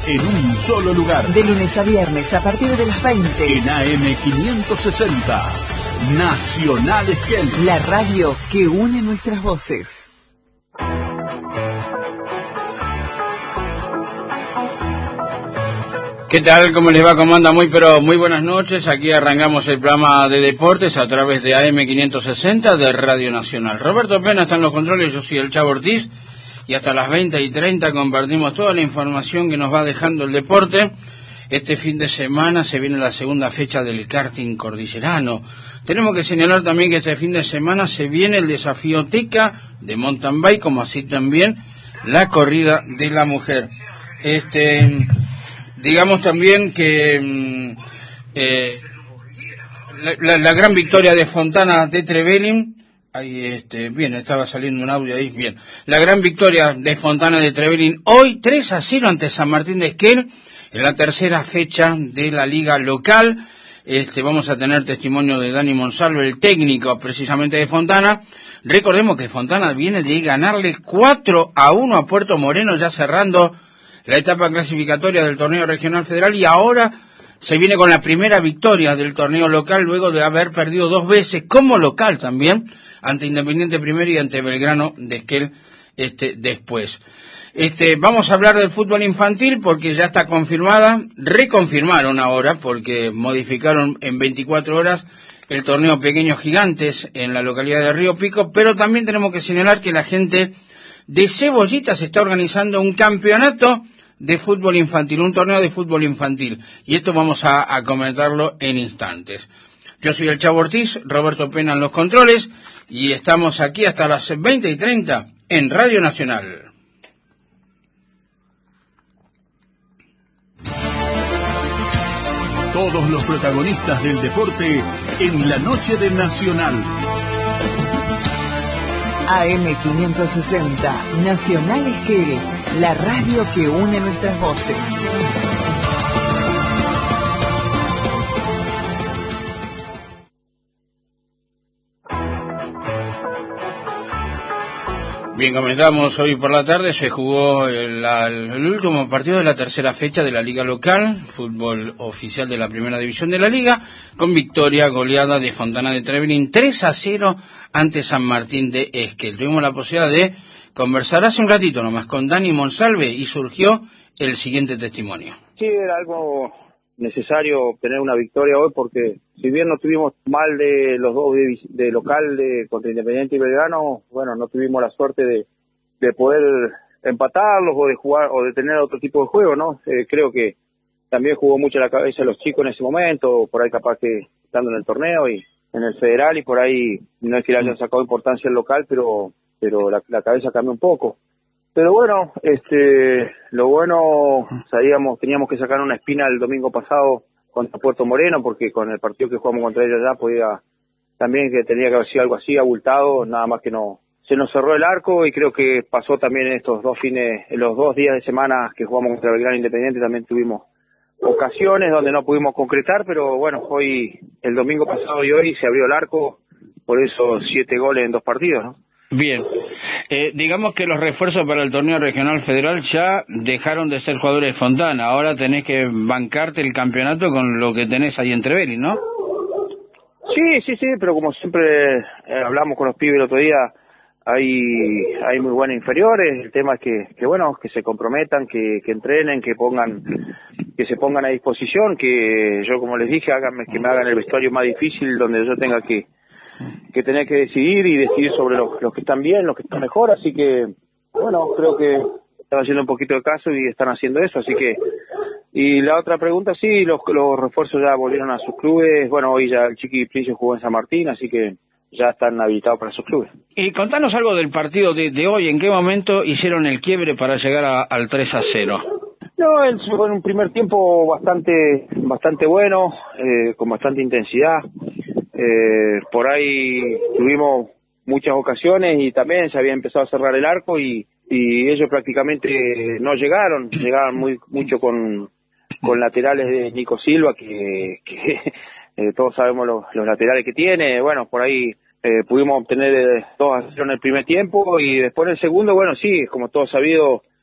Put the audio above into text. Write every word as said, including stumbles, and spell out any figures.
en un solo lugar. De lunes a viernes a partir de las veinte. En A M quinientos sesenta. Nacional Esquel. La radio que une nuestras voces. ¿Qué tal? ¿Cómo les va? ¿Cómo anda? Muy pero muy buenas noches. Aquí arrancamos el programa de deportes a través de A M quinientos sesenta de Radio Nacional. Roberto Pena está en los controles, yo soy el Chavo Ortiz y hasta las veinte y treinta compartimos toda la información que nos va dejando el deporte. Este fin de semana se viene la segunda fecha del karting cordillerano. Tenemos que señalar también que este fin de semana se viene el desafío Teca de mountain bike, como así también la corrida de la mujer. Este... Digamos también que eh, la, la, la gran victoria de Fontana de Trevelin, ahí este, bien, estaba saliendo un audio ahí, bien, la gran victoria de Fontana de Trevelin, hoy tres a cero ante San Martín de Esquel, en la tercera fecha de la liga local. Este, vamos a tener testimonio de Dani Monsalve, el técnico precisamente de Fontana. Recordemos que Fontana viene de ganarle cuatro a uno a Puerto Moreno, ya cerrando la etapa clasificatoria del torneo regional federal, y ahora se viene con la primera victoria del torneo local luego de haber perdido dos veces como local también ante Independiente primero y ante Belgrano de Esquel este después. Este vamos a hablar del fútbol infantil porque ya está confirmada, reconfirmaron ahora porque modificaron en veinticuatro horas el torneo Pequeños Gigantes en la localidad de Río Pico, pero también tenemos que señalar que la gente de Cebollitas está organizando un campeonato de fútbol infantil, un torneo de fútbol infantil, y esto vamos a, a comentarlo en instantes. Yo soy el Chavo Ortiz, Roberto Pena en los controles, y estamos aquí hasta las veinte y treinta en Radio Nacional. Todos los protagonistas del deporte en la noche de Nacional. A M quinientos sesenta, Nacional Esquel, la radio que une nuestras voces. Bien, comentamos, hoy por la tarde se jugó el, el último partido de la tercera fecha de la liga local, fútbol oficial de la primera división de la liga, con victoria goleada de Fontana de Trevelin tres a cero ante San Martín de Esquel. Tuvimos la posibilidad de conversar hace un ratito nomás con Dani Monsalve y surgió el siguiente testimonio. Sí, era algo necesario tener una victoria hoy porque si bien no tuvimos mal de los dos de, de local de contra Independiente y Belgrano, bueno, no tuvimos la suerte de, de poder empatarlos o de jugar o de tener otro tipo de juego, ¿no? Eh, creo que también jugó mucho la cabeza de los chicos en ese momento, por ahí capaz que estando en el torneo y en el federal, y por ahí no es que le hayan sacado importancia al local, pero pero la, la cabeza cambió un poco. Pero bueno, este, lo bueno, sabíamos, teníamos que sacar una espina el domingo pasado contra Puerto Moreno, porque con el partido que jugamos contra ellos ya podía, también que tenía que haber sido algo así, abultado, nada más que no, se nos cerró el arco, y creo que pasó también en estos dos fines, en los dos días de semana que jugamos contra Belgrano Independiente, también tuvimos ocasiones donde no pudimos concretar, pero bueno, hoy, el domingo pasado y hoy se abrió el arco, por eso siete goles en dos partidos, ¿no? Bien, eh, digamos que los refuerzos para el torneo regional federal ya dejaron de ser jugadores de Fontana, ahora tenés que bancarte el campeonato con lo que tenés ahí en Trevelin, ¿no? Sí, sí, sí, pero como siempre eh, hablamos con los pibes el otro día, hay hay muy buenos inferiores, el tema es que, que bueno, que se comprometan, que, que entrenen, que pongan que se pongan a disposición, que yo como les dije, háganme, que me hagan el vestuario más difícil, donde yo tenga que que tener que decidir y decidir sobre los, los que están bien, los que están mejor, así que, bueno, creo que están haciendo un poquito de caso y están haciendo eso, así que, y la otra pregunta, sí, los, los refuerzos ya volvieron a sus clubes, bueno, hoy ya el Chiqui Princio jugó en San Martín, así que ya están habilitados para sus clubes. Y contanos algo del partido de, de hoy, ¿en qué momento hicieron el quiebre para llegar a, al tres a cero? No, el, fue un primer tiempo bastante, bastante bueno, eh, con bastante intensidad. Eh, por ahí tuvimos muchas ocasiones y también se había empezado a cerrar el arco y, y ellos prácticamente no llegaron, llegaban muy mucho con, con laterales de Nico Silva que, que eh, todos sabemos los, los laterales que tiene, bueno, por ahí eh, pudimos obtener eh, dos a cero en el primer tiempo y después en el segundo, bueno, sí, como todos sabido,